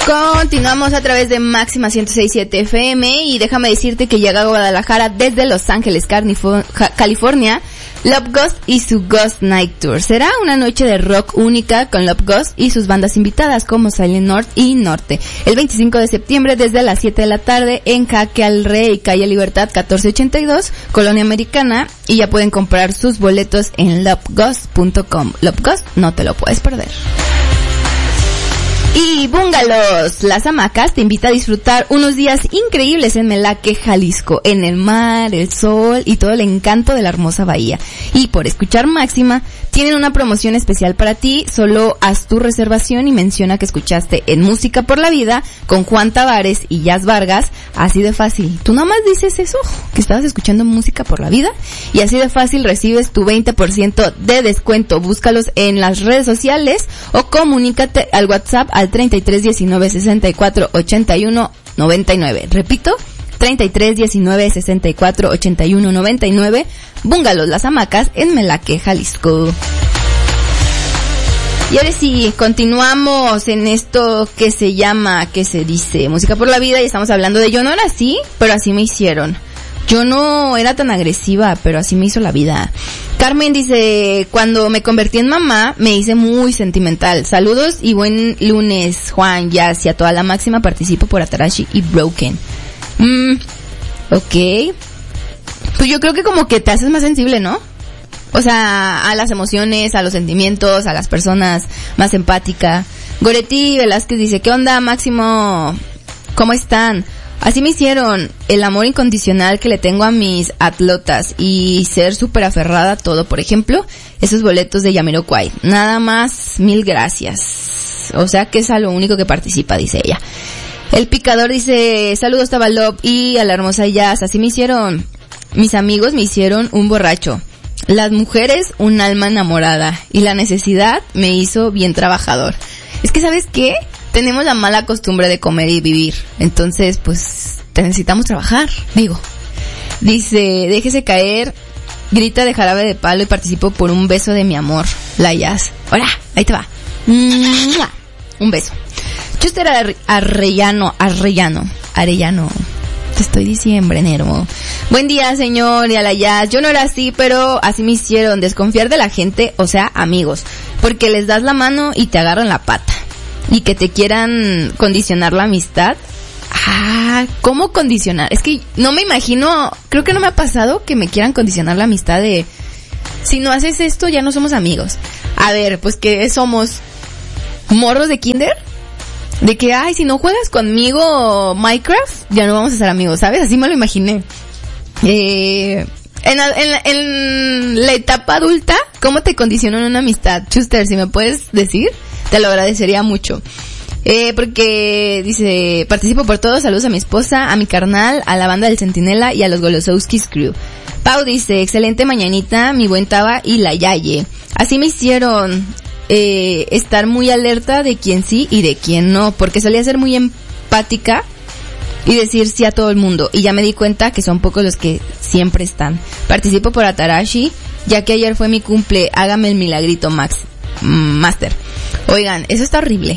Continuamos a través de Máxima 106.7 FM y déjame decirte que llega a Guadalajara desde Los Ángeles, California, Love Ghost y su Ghost Night Tour. Será una noche de rock única con Love Ghost y sus bandas invitadas como Silent North y Norte. El 25 de septiembre desde las 7 de la tarde en Jaque al Rey, calle Libertad 1482, Colonia Americana, y ya pueden comprar sus boletos en loveghost.com. Love Ghost, no te lo puedes perder. Y Búngalos, Las Hamacas te invita a disfrutar unos días increíbles en Melaque, Jalisco, en el mar, el sol y todo el encanto de la hermosa bahía. Y por escuchar Máxima, tienen una promoción especial para ti. Solo haz tu reservación y menciona que escuchaste en Música por la Vida con Juan Tavares y Jazz Vargas. Así de fácil. Tú nomás dices eso, que estabas escuchando Música por la Vida, y así de fácil recibes tu 20% de descuento. Búscalos en las redes sociales o comunícate al WhatsApp al 33 19 64 81 99. Repito, 33 19 64 81 99. Búngalos, Las Hamacas en Melaque, Jalisco. Y ahora sí, continuamos en esto que se dice Música por la Vida, y estamos hablando de yo no era así, pero así me hicieron. Yo no era tan agresiva, pero así me hizo la vida. Carmen dice, cuando me convertí en mamá, me hice muy sentimental. Saludos y buen lunes, Juan, Jazz, y a toda la Máxima. Participo por Atarashi y Broken. Ok. Pues yo creo que como que te haces más sensible, ¿no? O sea, a las emociones, a los sentimientos, a las personas, más empática. Goretti Velázquez dice, ¿qué onda, Máximo? ¿Cómo están? Así me hicieron, el amor incondicional que le tengo a mis atlotas y ser súper aferrada a todo. Por ejemplo, esos boletos de Jamiroquai. Nada más, 1000 gracias. O sea que es a lo único que participa, dice ella. El Picador dice, saludos Tabalop y a la hermosa Jazz. Así me hicieron, mis amigos me hicieron un borracho. Las mujeres un alma enamorada y la necesidad me hizo bien trabajador. Es que, ¿sabes qué? Tenemos la mala costumbre de comer y vivir. Entonces, pues, necesitamos trabajar, digo. Dice, déjese caer, grita de Jarabe de Palo y participo por un beso de mi amor, la Jazz. Hola, ahí te va. Un beso. Chuster Arrellano. Te estoy diciendo, enero. Buen día, señor, y a la Jazz. Yo no era así, pero así me hicieron. Desconfiar de la gente, o sea, amigos. Porque les das la mano y te agarran la pata. Y que te quieran condicionar la amistad. ¿Cómo condicionar? Es que no me imagino, creo que no me ha pasado que me quieran condicionar la amistad de, si no haces esto ya no somos amigos. A ver, pues que somos morros de kinder, de que, si no juegas conmigo Minecraft, ya no vamos a ser amigos, ¿sabes? Así me lo imaginé. En la etapa adulta, ¿cómo te condicionan una amistad? Chuster, si me puedes decir, te lo agradecería mucho. Porque dice, participo por todos, saludos a mi esposa, a mi carnal, a la banda del Centinela y a los Golosowskis Crew. Pau dice, excelente mañanita, mi buen Taba y la Yaye. Así me hicieron estar muy alerta de quién sí y de quién no, porque solía ser muy empática y decir sí a todo el mundo, y ya me di cuenta que son pocos los que siempre están. Participo por Atarashi, ya que ayer fue mi cumple, hágame el milagrito, Master. Oigan, eso está horrible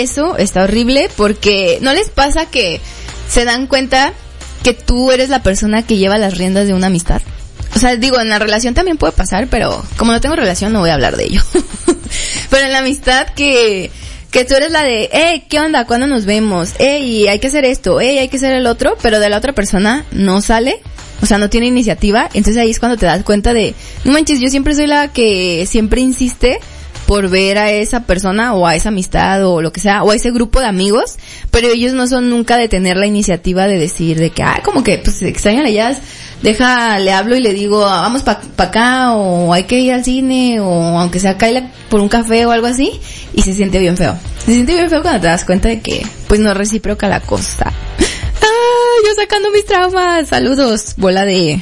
porque ¿no les pasa que se dan cuenta que tú eres la persona que lleva las riendas de una amistad? O sea, digo, en la relación también puede pasar, pero como no tengo relación no voy a hablar de ello. Pero en la amistad que tú eres la de, ¿qué onda? ¿Cuándo nos vemos? Y hay que hacer esto, hay que hacer el otro, pero de la otra persona no sale, o sea, no tiene iniciativa. Entonces ahí es cuando te das cuenta de, no manches, yo siempre soy la que siempre insiste por ver a esa persona o a esa amistad o lo que sea, o a ese grupo de amigos, pero ellos no son nunca de tener la iniciativa de decir de que, como que, pues, extrañan a ellas, le hablo y le digo, vamos pa acá, o hay que ir al cine, o aunque sea caerle por un café o algo así, y se siente bien feo. Se siente bien feo cuando te das cuenta de que, pues, no es recíproca la cosa. Yo sacando mis traumas. Saludos, bola de...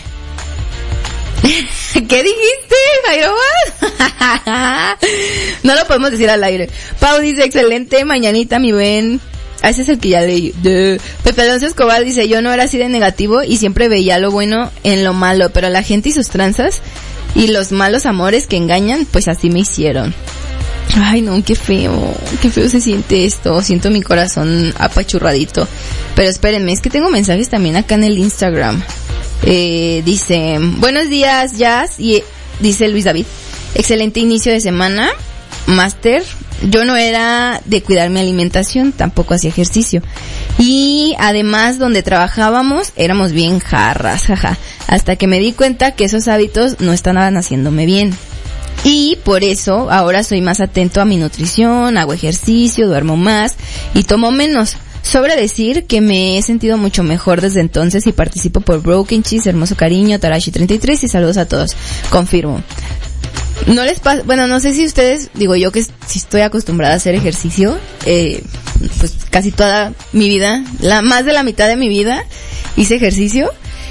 ¿Qué dijiste, Jairo? No lo podemos decir al aire. Pau dice, excelente mañanita, mi ven. Ese es el que ya leí. Pepe Alonso Escobar dice, yo no era así de negativo y siempre veía lo bueno en lo malo, pero la gente y sus tranzas y los malos amores que engañan, pues así me hicieron. Ay, no, qué feo se siente esto. Siento mi corazón apachurradito. Pero espérenme, es que tengo mensajes también acá en el Instagram. Dice, buenos días, Jazz, y dice Luis David, excelente inicio de semana, Master. Yo no era de cuidar mi alimentación, tampoco hacía ejercicio. Y además, donde trabajábamos, éramos bien jarras, jaja. Hasta que me di cuenta que esos hábitos no estaban haciéndome bien. Y por eso ahora soy más atento a mi nutrición, hago ejercicio, duermo más y tomo menos. Sobra decir que me he sentido mucho mejor desde entonces y participo por Broken Cheese, Hermoso Cariño, Tarashi33 y saludos a todos. Confirmo. No les pasa, bueno, no sé si ustedes, digo yo que si estoy acostumbrada a hacer ejercicio, pues casi toda mi vida, más de la mitad de mi vida hice ejercicio.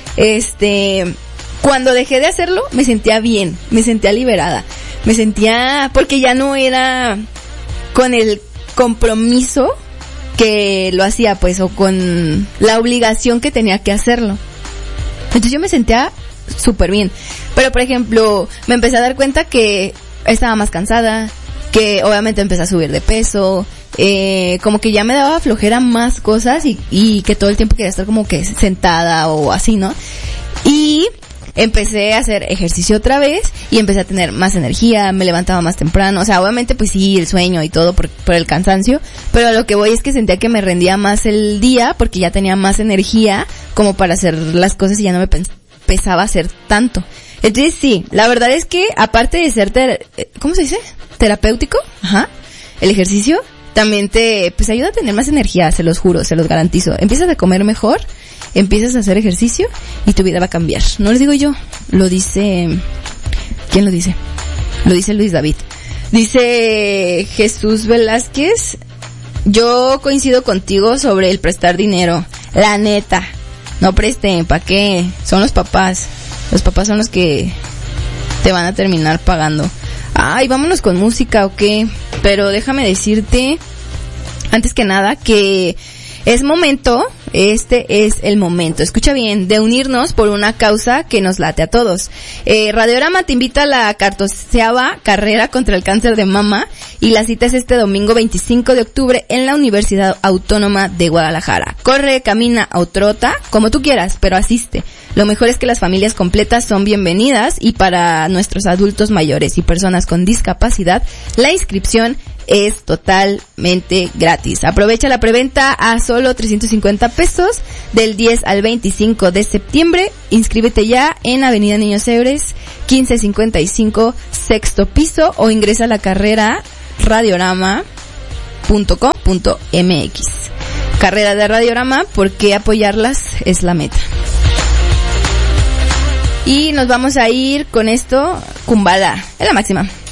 Cuando dejé de hacerlo me sentía bien, me sentía liberada, porque ya no era con el compromiso que lo hacía, pues, o con la obligación que tenía que hacerlo. Entonces yo me sentía súper bien. Pero, por ejemplo, me empecé a dar cuenta que estaba más cansada, que obviamente empecé a subir de peso, como que ya me daba flojera más cosas y que todo el tiempo quería estar como que sentada o así, ¿no? Y empecé a hacer ejercicio otra vez y empecé a tener más energía, me levantaba más temprano, o sea, obviamente pues sí, el sueño y todo por el cansancio, pero a lo que voy es que sentía que me rendía más el día porque ya tenía más energía como para hacer las cosas y ya no me pesaba hacer tanto. Entonces sí, la verdad es que aparte de ser, ¿cómo se dice? Terapéutico, el ejercicio también te, pues ayuda a tener más energía, se los juro, se los garantizo. Empiezas a comer mejor, empiezas a hacer ejercicio y tu vida va a cambiar. No les digo yo, lo dice, ¿quién lo dice? Lo dice Luis David. Dice Jesús Velázquez, yo coincido contigo sobre el prestar dinero, la neta. No presten, ¿para qué? Son los papás. Los papás son los que te van a terminar pagando. Ay, vámonos con música, ¿o qué? Pero déjame decirte, antes que nada, que es momento, este es el momento, escucha bien, de unirnos por una causa que nos late a todos. Radiorama te invita a la 14ª carrera contra el cáncer de mama y la cita es este domingo 25 de octubre en la Universidad Autónoma de Guadalajara. Corre, camina o trota, como tú quieras, pero asiste. Lo mejor es que las familias completas son bienvenidas y para nuestros adultos mayores y personas con discapacidad, la inscripción es totalmente gratis. Aprovecha la preventa a solo 350 pesos del 10 al 25 de septiembre. Inscríbete ya en Avenida Niños Héroes 1555, sexto piso, o ingresa a la carrera radiorama.com.mx. Carrera de Radiorama, porque apoyarlas es la meta. Y nos vamos a ir con esto, Kumbala, es la máxima.